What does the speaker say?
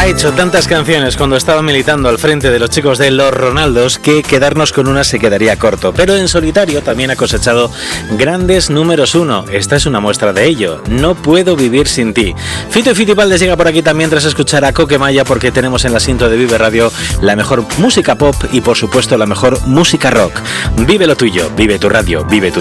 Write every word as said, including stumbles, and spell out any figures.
Ha hecho tantas canciones cuando estaba militando al frente de los chicos de Los Ronaldos que quedarnos con una se quedaría corto, pero en solitario también ha cosechado grandes números uno. Esta es una muestra de ello. No puedo vivir sin ti. Fito y Fitipaldi llega por aquí también tras escuchar a Coquemaya, porque tenemos en la cinta de Vive Radio la mejor música pop y por supuesto la mejor música rock. Vive lo tuyo, vive tu radio, vive tu